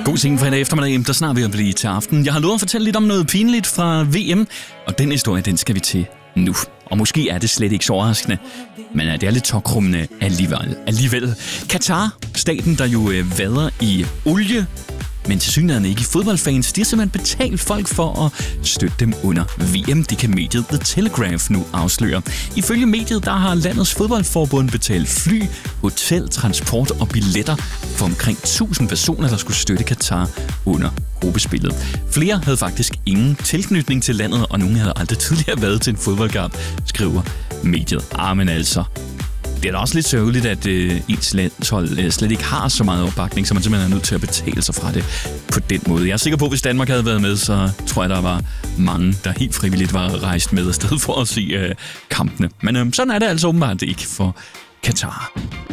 God sen fredag eftermiddag, der snart ved at blive til aften. Jeg har lovet at fortælle lidt om noget pinligt fra VM, og den historie, den skal vi til nu. Og måske er det slet ikke så overraskende, men det er lidt tokrummende alligevel. Katar, staten, der jo vader i olie, men tilsyneladende ikke i fodboldfans, de har simpelthen betalt folk for at støtte dem under VM. Det kan mediet The Telegraph nu afsløre. Ifølge mediet, der har landets fodboldforbund betalt fly, hotel, transport og billetter for omkring 1000 personer, der skulle støtte Katar under gruppespillet. Flere havde faktisk ingen tilknytning til landet, og nogle havde aldrig tidligere været til en fodboldkamp, skriver mediet. Men altså, det er da også lidt sørgeligt, at ens landshold slet ikke har så meget opbakning, så man simpelthen er nødt til at betale sig fra det på den måde. Jeg er sikker på, at hvis Danmark havde været med, så tror jeg, der var mange, der helt frivilligt var rejst med afsted for at se kampene. Men sådan er det altså åbenbart ikke for Katar.